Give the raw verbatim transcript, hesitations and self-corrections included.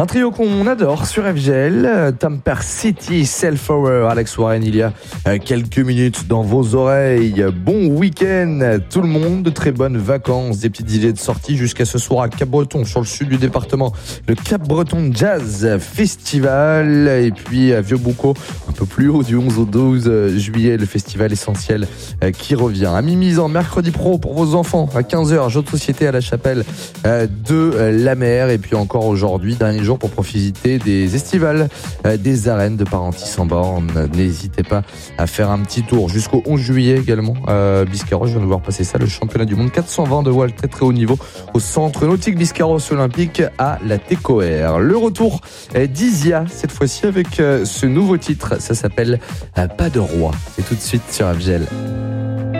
Un trio qu'on adore sur F G L, Tamper City, Self Hour, Alex Warren, il y a quelques minutes dans vos oreilles. Bon week-end tout le monde, de très bonnes vacances, des petites idées de sortie jusqu'à ce soir à Cap-Breton, sur le sud du département, le Cap-Breton Jazz Festival, et puis à Vieux-Boucau, un peu plus haut, du onze au douze juillet, le festival essentiel qui revient. À Mimizan, mercredi pro pour vos enfants, à quinze heures, jeu de société à la chapelle de la mer, et puis encore aujourd'hui, dernier jour pour profiter des estivales, des arènes de Parentis sans borne. N'hésitez pas à faire un petit tour jusqu'au onze juillet également à Biscarrosse. Je viens de voir passer ça, le championnat du monde quatre cent vingt de voile très très haut niveau au centre nautique Biscarrosse olympique à la Técoère. Le retour d'Isia cette fois-ci avec ce nouveau titre, ça s'appelle Pas de roi. Et tout de suite sur F G L.